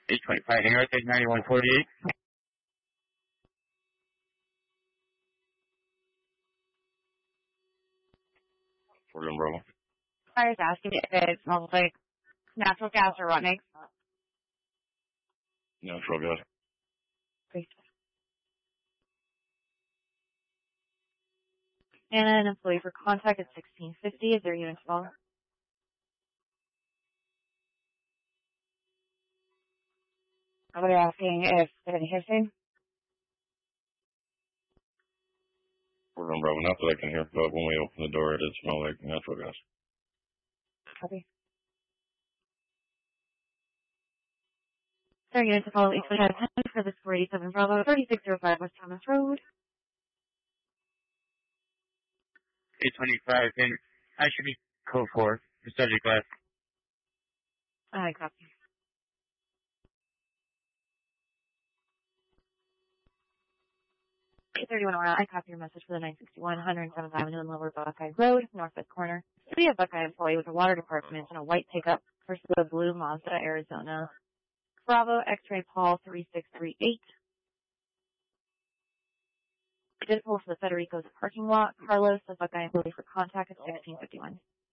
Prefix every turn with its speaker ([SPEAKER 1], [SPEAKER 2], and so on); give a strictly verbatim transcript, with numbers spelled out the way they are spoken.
[SPEAKER 1] eight twenty-five, Hangar, take ninety-one forty-eight. forty-one Bravo.
[SPEAKER 2] I was asking if it smells like natural gas or what makes.
[SPEAKER 1] Natural gas.
[SPEAKER 2] Great. And an employee for contact at sixteen fifty. Is there unit involved? I was asking if there's any history.
[SPEAKER 1] forty-one Bravo, not that I can hear, but when we open the door, it did smell like natural gas.
[SPEAKER 2] Copy. Sir, unit to follow eight twenty-five for the four eighty-seven Bravo, thirty-six oh five West Thomas Road.
[SPEAKER 1] eight twenty-five, and I should be code four, the subject glass.
[SPEAKER 2] I copy. eight thirty-one Aurora, I copy your message for the nine sixty-one, one oh seventh Avenue and Lower Buckeye Road, northwest corner. City of Buckeye employee with a water department and a white pickup versus a blue Mazda, Arizona. Bravo, X-ray Paul three six three eight. Did pull for the Federico's parking lot. Carlos, the Buckeye employee for contact at sixteen fifty-one.